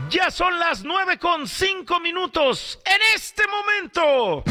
Ya son las 9:05. En este momento,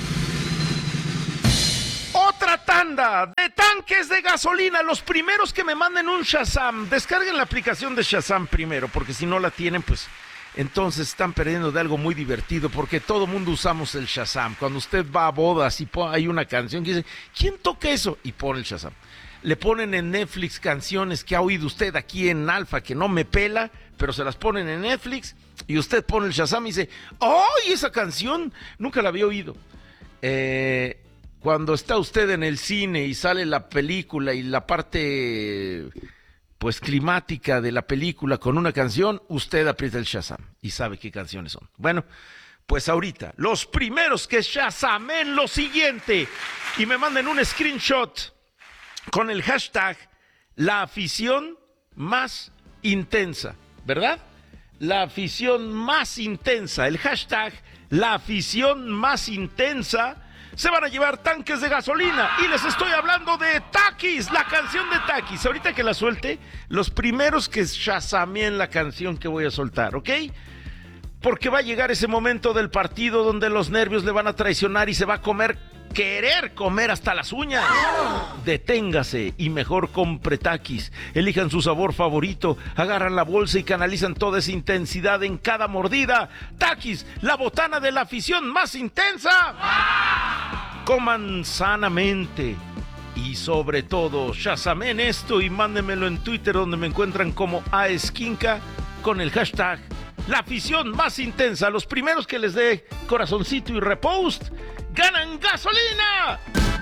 otra tanda de tanques de gasolina. Los primeros que me manden un Shazam, descarguen la aplicación de Shazam primero, porque si no la tienen, pues entonces están perdiendo de algo muy divertido, porque todo mundo usamos el Shazam. Cuando usted va a bodas y hay una canción que dice, ¿quién toca eso? Y pone el Shazam. Le ponen en Netflix canciones que ha oído usted aquí en Alfa, que no me pela, pero se las ponen en Netflix, y usted pone el Shazam y dice, ¡ay, esa canción! Nunca la había oído. Cuando está usted en el cine y sale la película y la parte, pues, climática de la película con una canción, usted aprieta el Shazam y sabe qué canciones son. Bueno, pues ahorita, los primeros que shazamen lo siguiente y me manden un screenshot con el hashtag la afición más intensa, ¿verdad? La afición más intensa, el hashtag la afición más intensa, se van a llevar tanques de gasolina. Y les estoy hablando de Takis, la canción de Takis. Ahorita que la suelte, los primeros que shazameen la canción que voy a soltar, ¿ok? Porque va a llegar ese momento del partido donde los nervios le van a traicionar y se va a querer comer hasta las uñas. Deténgase y mejor compre Takis. Elijan su sabor favorito, agarran la bolsa y canalizan toda esa intensidad en cada mordida. Takis, la botana de la afición más intensa. Coman sanamente y sobre todo shazamen esto y mándenmelo en Twitter, donde me encuentran como aesquinca con el hashtag la afición más intensa. Los primeros que les dé corazoncito y repost ganan gasolina.